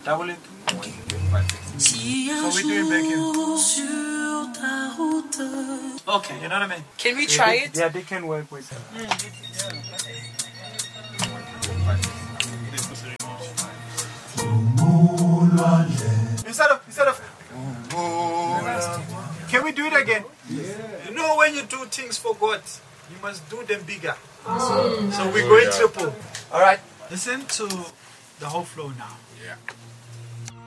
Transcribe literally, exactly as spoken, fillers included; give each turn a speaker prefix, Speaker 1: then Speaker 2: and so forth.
Speaker 1: Double it. So we're doing backing.
Speaker 2: Okay.
Speaker 1: You know what I mean?
Speaker 2: Can we try it?
Speaker 1: Yeah, they can work with it. Instead of, instead of, can we do it again? Yeah. You know, when you do things for God, you must do them bigger. So we're going triple. All right. Listen to the whole flow now.
Speaker 3: Yeah.